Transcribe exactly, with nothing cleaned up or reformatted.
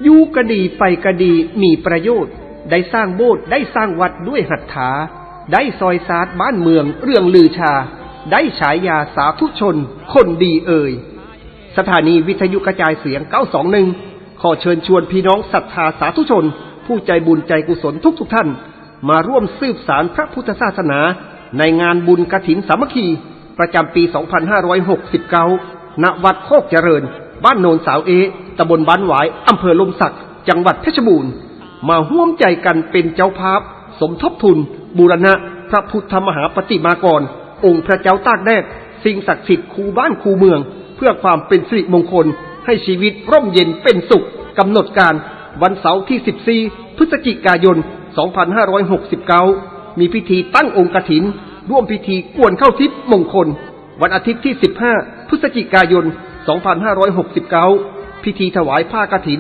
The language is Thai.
อยู่กะดีไปกะดีมีประโยชน์ได้สร้างโบสถ์ได้สร้างวัดด้วยหัตถาได้ซอยซาดบ้านเมืองเรื่องลือชาได้ฉายาสาธุชนคนดีเอ่ยสถานีวิทยุกระจายเสียงเก้าสองหนึ่งขอเชิญชวนพี่น้องศรัทธาสาธุชนผู้ใจบุญใจกุศลทุกทุกท่านมาร่วมสืบสารพระพุทธศาสนาในงานบุญกฐินสามัคคีประจำปีสองพันห้าร้อยหกสิบเก้าณวัดโคกเจริญบ้านโนนสาวเอตำบลบ้านหวายอำเภอลมศักดิ์จังหวัดเพชรบูรณ์มาร่วมใจกันเป็นเจ้าภาพสมทบทุนบูรณะพระพุทธมหาปฏิมากรองค์พระเจ้าตากแดดสิ่งศักดิ์สิทธิ์คูบ้านคูเมืองเพื่อความเป็นสิริมงคลให้ชีวิตร่มเย็นเป็นสุขกำหนดการวันเสาร์ที่สิบสี่พฤศจิกายนสองพันห้าร้อยหกสิบเก้ามีพิธีตั้งองค์กฐินร่วมพิธีกวนเข้าทิพย์มงคลวันอาทิตย์ที่สิบห้าพฤศจิกายนสองพันห้าร้อยหกสิบเก้าพิธีถวายผ้ากฐิน